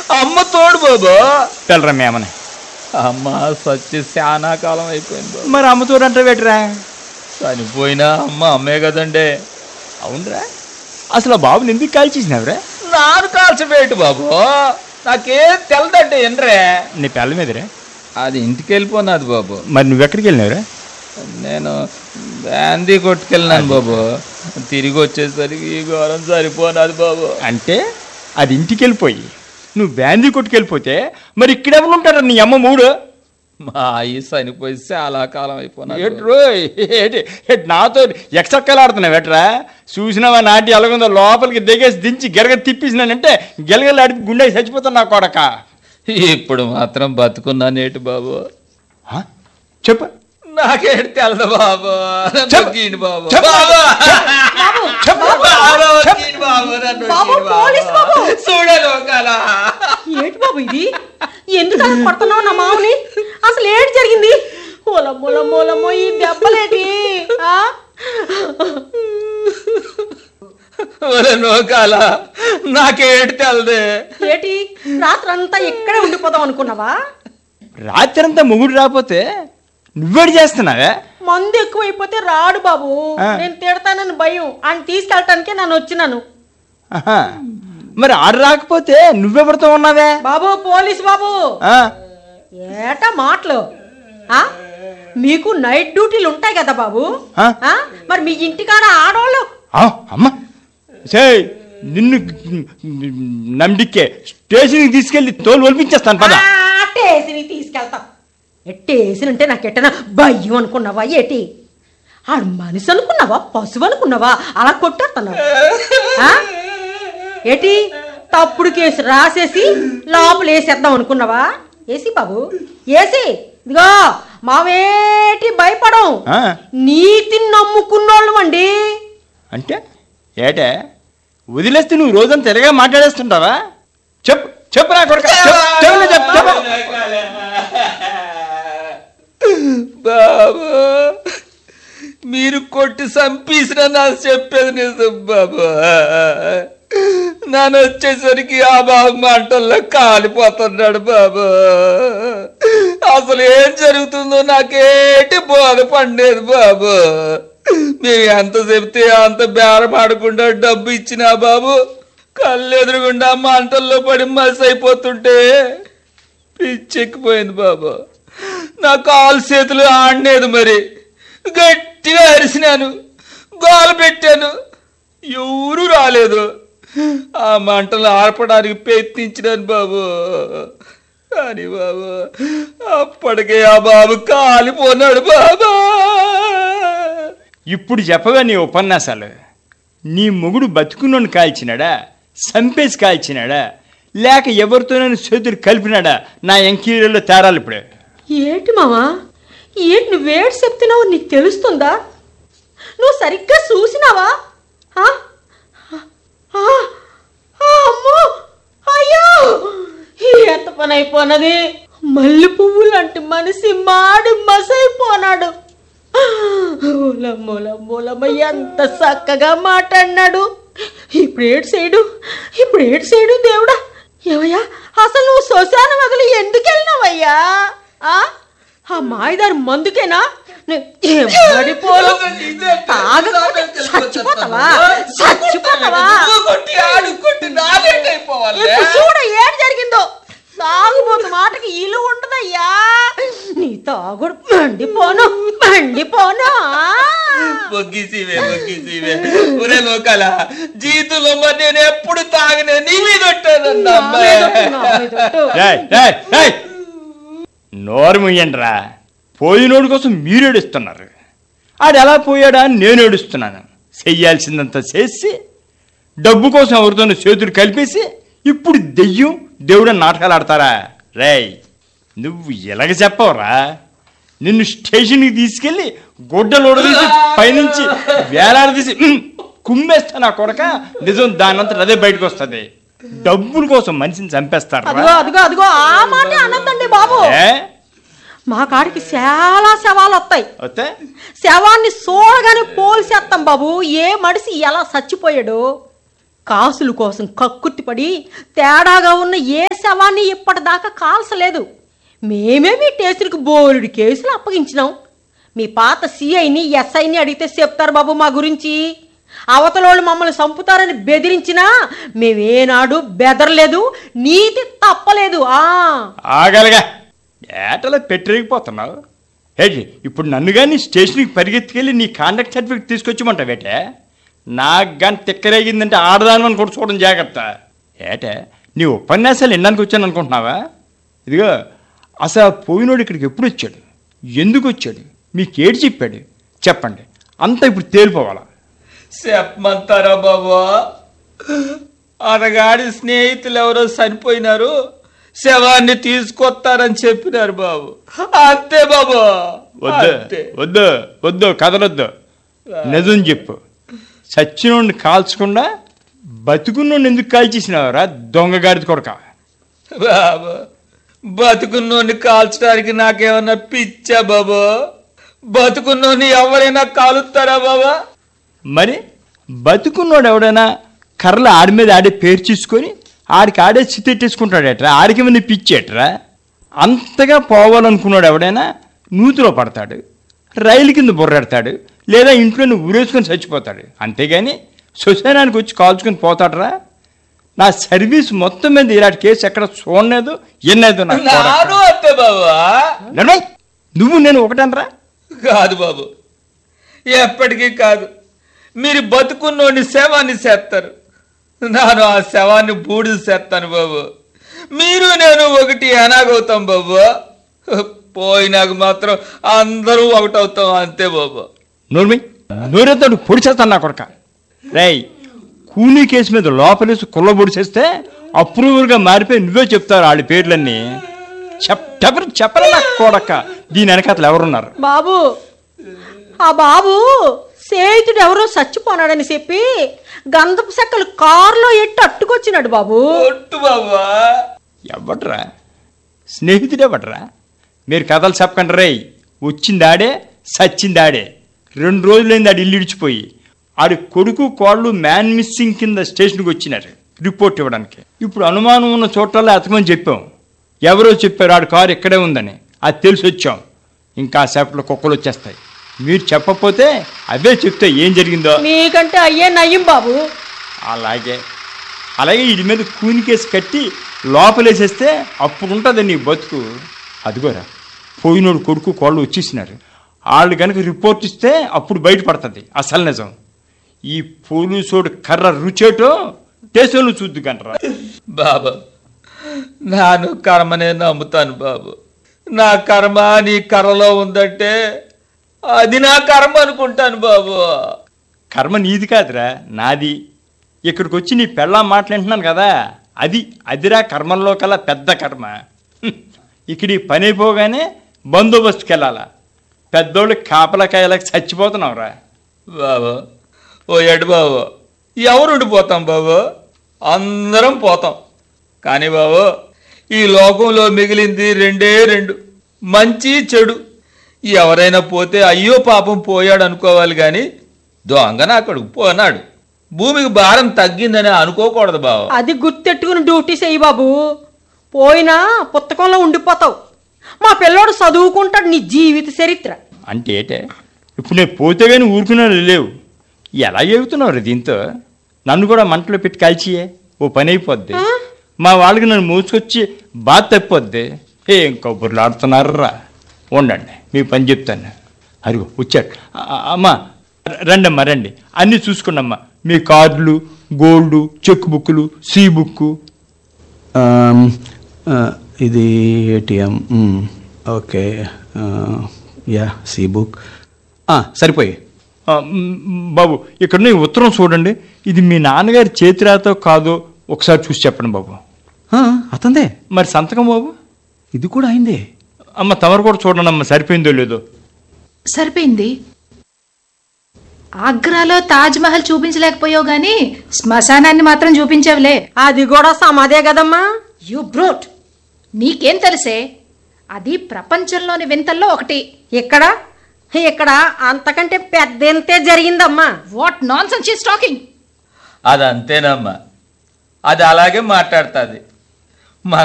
అమ్మ తోడు బాబు. తెలరా మేమని అమ్మ సచ్చి చాలా కాలం అయిపోయింది బాబు. మరి అమ్మ తోడు అంటే పెట్టరా? చనిపోయినా అమ్మ అమ్మే కదండి. అవునరా, అసలు ఆ బాబుని ఎందుకు కాల్చేసినావురా? నాను కాల్చబెట్టు బాబు, నాకేం తెలదంటే ఏంట్రే. నీ పిల్ల మీదరా? అది ఇంటికి వెళ్ళిపోయినది బాబు. మరి నువ్వెక్కడికి వెళ్ళినావురా? నేను బ్యాందీ కొట్టుకెళ్ళినాను బాబు. తిరిగి వచ్చేసరికి ఈ ఘోరం సరిపోనాది బాబు. అంటే అది ఇంటికి వెళ్ళిపోయి నువ్వు బ్యాందీ కొట్టుకెళ్ళిపోతే మరి ఇక్కడెవరు ఉంటారా నీ అమ్మ మూడు? మా అయ్యి చనిపోయి చాలా కాలం అయిపోయినాడు. ఏంటి నాతో ఎక్సక్కలాడుతున్నావు ఎట్రా? చూసినావా నాటి ఎలాగుందో, లోపలికి దిగేసి దించి గెలగ తిప్పేసినానంటే గెలగలాడిపి గుండె చచ్చిపోతాను నా కొడక. ఇప్పుడు మాత్రం బతుకున్నానేటి బాబు? చెప్పు. నాకేంటి తెలదు బాబు. చూడను కదా ఏంటి బాబు ఇది? ఎందుకు అలా కొడుతున్నావు నా మామని? అసలు ఏంటి జరిగింది? మూలమ్మో ఈ దెబ్బలేటి? నోకాల నాకేంటి తెలదే. ఏటి రాత్రంతా ఇక్కడే ఉండిపోదాం అనుకున్నావా? రాత్రంతా మొగుడు రాకపోతే నువ్వేడు చేస్తున్నావే? మందు ఎక్కువైపోతే రాడు బాబు. నేను తిడతానని భయం, ఆయన తీసుకెళ్ళటానికే నన్ను వచ్చినాను. మరి ఆడు రాకపోతే నువ్వెవరితో ఉన్నావే? బాబు పోలీస్ బాబు, ఏటా మాటలు? మీకు నైట్ డ్యూటీలు ఉంటాయి కదా బాబు. మరి మీ ఇంటికాడ ఆడవాళ్ళు అమ్మా నిన్ను నమ్మిడికే స్టేషన్కి తీసుకెళ్ళి తోలు ఒలిపించేస్తాను పద. స్టేషన్కి తీసుకెళ్తాం? స్టేషన్ అంటే నాకెట్టనా భయం అనుకున్నావా ఏటి? ఆడు మనిషి అనుకున్నావా, పశువు అనుకున్నావా? అలా కొట్టేస్తున్నావు ఏటి? తప్పుడు కేసు రాసేసి లోపల వేసేద్దాం అనుకున్నావా? ఏసి బాబు ఏసి. ఇదిగో మావేటి భయపడం, నీతిని నమ్ముకున్నోళ్ళు అండి. అంటే ఏటే వదిలేస్తే నువ్వు రోజంతా తిరగా మాట్లాడేస్తుంటావా? చెప్పు చెప్పు నా కొడుకు, చెప్పు. బాబు మీరు కొట్టి చంపేసిన నాకు చెప్పేది నిజం బాబు. నన్ను వచ్చేసరికి ఆ బాబు మంటల్లో కాలిపోతున్నాడు బాబు. అసలు ఏం జరుగుతుందో నాకేటి బోధ పండేది బాబు. మేము ఎంత చెప్తే అంత బేరమాడకుండా డబ్బు ఇచ్చినా బాబు, కళ్ళు ఎదురుగుండా మంటల్లో పడి మసి అయిపోతుంటే పిచ్చెక్కిపోయింది బాబు. నా కాలు చేతులు ఆడలేదు. మరి గట్టిగా అరిసినాను, గోల పెట్టాను, ఎవరూ రాలేదు. ఆ మంటలు ఆర్పడానికి ప్రయత్నించినాను బాబు. కానీ బాబు అప్పటికే ఆ బాబు కాలిపోన్నాడు బాబా. ఇప్పుడు చెప్పగా నీ ఉపన్యాసాలు. నీ మొగుడు బతుకున్నోని కాల్చినాడా, సంపేసి కాల్చినాడా, లేక ఎవరితోనైనా చేతులు కలిపినాడా? నా ఎంక్వైరీలో తేరాలి ఇప్పుడు. ఏంటి మావా, ఏంటి నువ్వేటి చెప్తున్నావు? నీకు తెలుస్తుందా? నువ్వు సరిగ్గా చూసినావా? అమ్మో అయ్యో, ఎంత పని అయిపోయినది. మల్లె పువ్వు లాంటి మనిషి మాడి మసైపోనాడు. మూలమ్మ ఎంత చక్కగా మాట్లాడినాడు. ఇప్పుడు ఏడు సైడు దేవుడా. ఏవయ్యా, అసలు నువ్వు శ్మశానం వదిలి ఎందుకు వెళ్ళినావయ్యా? ఆ మాయదారు మందుకేనా? చూడ ఏడు జరిగిందో. తాగుబోతు మాటకి ఇల్లు ఉండదయ్యా. నీ తాగుడు మండిపోను. జీవితంలో మరి నేను ఎప్పుడు తాగినా నీ మీద నోరు ముయ్యండిరా. పోయినోడి కోసం మీరు ఏడుస్తున్నారు. ఆడు ఎలా పోయాడా అని నేను ఏడుస్తున్నాను. చెయ్యాల్సిందంతా చేసి డబ్బు కోసం ఎవరితోనూ చేతులు కలిపేసి ఇప్పుడు దెయ్యం దేవుడు నాటకాలు ఆడతారా? రేయ్, నువ్వు ఎలాగ చెప్పవరా? నిన్ను స్టేషన్కి తీసుకెళ్ళి గుడ్డలోడదీసి పైనుంచి వేలాడదీసి కుమ్మేస్తా నా కొడక. నిజం దానంతా అదే బయటకు వస్తుంది. డబ్బుల కోసం మనిషిని చంపేస్తారు. అదిగో ఆ మాట అనొద్దండి బాబు. మా కాడికి చాలా శవాలు వస్తాయి. శవాన్ని చూడగానే పోల్చేస్తాం బాబు. ఏ మనిషి ఎలా చచ్చిపోయాడు? కాసుల కోసం కక్కుర్తిపడి తేడాగా ఉన్న ఏ శవాన్ని ఇప్పటిదాకా కాల్చలేదు. మేమే మీ స్టేషన్కి బోలుడి కేసులు అప్పగించినాం. మీ పాత సిఐని ఎస్ఐని అడిగితే చెప్తారు బాబు మా గురించి. అవతలోళ్ళు మమ్మల్ని చంపుతారని బెదిరించినా మేమేనాడు బెదరలేదు, నీతి తప్పలేదు. ఆగలగా ఏటలో పెట్టిరిగిపోతున్నావు ఏంటి? ఇప్పుడు నన్ను కానీ స్టేషన్కి పరిగెత్తుకెళ్ళి నీ కాండక్ట్ సర్టిఫికేట్ తీసుకొచ్చిమంటావేటే? నాకు కానీ తిక్కరేగిందంటే ఆడదాని కూడా చూడడం జాగ్రత్త. ఏటే నీ ఉపన్యాసాలు వినడానికి వచ్చాను అనుకుంటున్నావా? ఇదిగో అసలు పోయినోడు ఇక్కడికి ఎప్పుడు వచ్చాడు, ఎందుకు వచ్చాడు, మీకేడు చెప్పాడు చెప్పండి, అంతా ఇప్పుడు తేలిపోవాలా? చెప్పమంటారా బాబు? అతగాడి స్నేహితులు ఎవరో చనిపోయినారు, శవాన్ని తీసుకొస్తారని చెప్పినారు బాబు. అంతే బాబు. వద్దు వద్దు వద్దు కదలొద్దు, నిజం చెప్పు. సచ్చినోడిని కాల్చకుండా బతుకున్నోడిని ఎందుకు కాల్చేసినావురా దొంగగాడిది కొడక? బాబు బతుకున్నోడిని కాల్చడానికి నాకేమన్నా పిచ్చా బాబు? బతుకున్నోడిని ఎవరైనా కాలుస్తారా బాబా? మరి బతుకున్నోడు ఎవడైనా కర్రలు ఆడి మీద ఆడే పేరు తీసుకొని ఆడికి ఆడే చిత్తెట్టేసుకుంటాడేట్రా? ఆడికి మీద పిచ్చేట్రా? అంతగా పోవాలనుకున్నాడు ఎవడైనా నూతిలో పడతాడు, రైలు కింద బుర్రెడతాడు, లేదా ఇంట్లోని ఊరేసుకొని చచ్చిపోతాడు. అంతేగాని శ్మశానానికి వచ్చి కాల్చుకొని పోతాడరా? నా సర్వీస్ మొత్తం మీద ఇలాంటి కేసు ఎక్కడ చూడలేదు ఎన్నైదు. అంతే బాబా. నువ్వు నేను ఒకటనరా? కాదు బాబు, ఎప్పటికీ కాదు. మీరు బతుకున్నోడిని శవాన్ని చేస్తారు, నేను ఆ శవాన్ని బూడిద చేస్తాను బాబు. మీరు నేను ఒకటి ఎనాగవుతాం బాబు. పోయినాక మాత్రం అందరూ ఒకటవుతాం, అంతే బాబు. నోరెత్తాడు పొడి చేస్తాను నా కొడక. రేయ్, కూనీ కేసు మీద లోపలేసి కుల్ల పొడి చేస్తే అప్రూవల్గా మారిపోయి నువ్వే చెప్తారు వాళ్ళ పేర్లన్నీ. చెప్పరా నా కొడక? దీని వెనకాతలు ఎవరున్నారు? బాబు, ఆ బాబు స్నేహితుడు ఎవరో చచ్చిపోనాడని చెప్పి గంధపు చెక్కలు కారులో ఎట్టి అట్టుకొచ్చినాడు బాబు. ఎవడ్రా స్నేహితుడు? ఎవడ్రా? మీరు కథలు చెప్పకండి రేయ్. వచ్చిందాడే సచ్చిందాడే. 2 రోజులైంది ఆడు ఇల్లు ఇడిచిపోయి. ఆడి కొడుకు కోళ్ళు మ్యాన్ మిస్సింగ్ కింద స్టేషన్కి వచ్చినారు రిపోర్ట్ ఇవ్వడానికి. ఇప్పుడు అనుమానం ఉన్న చోట్లలో అతకమని చెప్పాం. ఎవరో చెప్పారు ఆడి కారు ఇక్కడే ఉందని, అది తెలిసి వచ్చాం. ఇంకా సేపట్లో కుక్కలు వచ్చేస్తాయి. మీరు చెప్పకపోతే అవే చెప్తే ఏం జరిగిందో. మీకంటే అయ్యే నయ్యం బాబు. అలాగే వీడి మీద కూని కేసు కట్టి లోపలేసేస్తే అప్పుడు ఉంటుంది నీ బతుకు. అదిగోరా, పోయినోడు కొడుకు కోళ్ళు వచ్చేసినారు. వాళ్ళు కనుక రిపోర్ట్ ఇస్తే అప్పుడు బయటపడుతుంది అసలు నిజం. ఈ పోలీసోడు కర్ర రుచేటో టేసోళ్ళు చూద్దు కంటరా. బాబు, నాను కర్మనే నమ్ముతాను బాబు. నా కర్మ నీ కర్రలో ఉందంటే అది నా కర్మ అనుకుంటాను బాబు. కర్మ నీది కాదురా, నాది. ఇక్కడికి వచ్చి నీ పెళ్ళాం మాట్లాడుతున్నాను కదా, అదిరా కర్మల్లో కల్లా పెద్ద కర్మ. ఇక్కడ ఈ పని అయిపోగానే బందోబస్తుకి వెళ్ళాలా? పెద్దోళ్ళు కాపలకాయలకు చచ్చిపోతున్నావురా. బాబు ఓ ఎడు బాబు, ఎవరు ఉండిపోతాం బాబు? అందరం పోతాం. కానీ బాబు, ఈ లోకంలో మిగిలింది 2 మంచి చెడు. ఎవరైనా పోతే అయ్యో పాపం పోయాడు అనుకోవాలి, కానీ దొంగన అక్కడికి పోనాడు, భూమికి భారం తగ్గిందని అనుకోకూడదు బాబు. అది గుర్తెట్టుకుని డ్యూటీ చెయ్యి బాబు. పోయినా పుస్తకంలో ఉండిపోతావు. మా పిల్లోడు చదువుకుంటాడు నీ జీవిత చరిత్ర. అంటే ఏటే ఇప్పుడు నేను పోతే కానీ ఊరుకున్నాను లేవు. ఎలా చెబుతున్నావు దీంతో? నన్ను కూడా మంటలో పెట్టి కాల్చియే, ఓ పని అయిపోద్ది. మా వాళ్ళకి నన్ను మూసుకొచ్చి బాధ తప్పిపోద్ది. ఏం కబుర్లు ఆడుతున్నారా? ఉండండి, మీ పని చెప్తాను. అదిగో వచ్చాడు. అమ్మా రండమ్మా రండి, అన్నీ చూసుకోండమ్మా. మీ కార్డులు, గోల్డు, చెక్ బుక్లు, సి బుక్. ఇది ATM. Okay, yeah C book సరిపోయి. బాబు ఇక్కడ నీ ఉత్తరం చూడండి. ఇది మీ నాన్నగారి చేతిరాతో కాదో ఒకసారి చూసి చెప్పండి బాబు. అతందే. మరి సంతకం బాబు? ఇది కూడా అయిందే. అమ్మ తమరు కూడా చూడండి అమ్మ, సరిపోయిందో లేదో. సరిపోయింది. ఆగ్రాలో తాజ్ మహల్ చూపించలేకపోయావు గాని శ్మశానాన్ని మాత్రం చూపించావులే. అది కూడా సమాధే కదమ్మా. యు బ్రూట్, నీకేం తెలిసే? అది ప్రపంచంలోని వింతల్లో ఒకటి. ఇక్కడ అంతకంటే పెద్దంతే జరిగిందమ్మా. What nonsense she is talking. అదంతేనమ్మా, అది అలాగే మాట్లాడుతుంది.